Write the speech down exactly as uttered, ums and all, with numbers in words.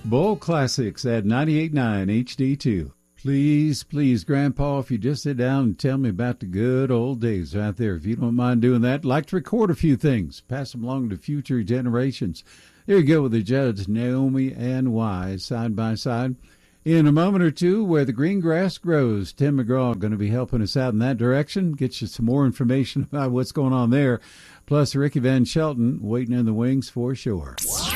Bowl Classics at ninety-eight point nine H D two. Please, please, Grandpa, if you just sit down and tell me about the good old days right there, if you don't mind doing that. I'd like to record a few things, pass them along to future generations. There you go with the Judds, Naomi and Wise, side by side. In a moment or two, Where the Green Grass Grows, Tim McGraw going to be helping us out in that direction, get you some more information about what's going on there. Plus, Ricky Van Shelton waiting in the wings for sure.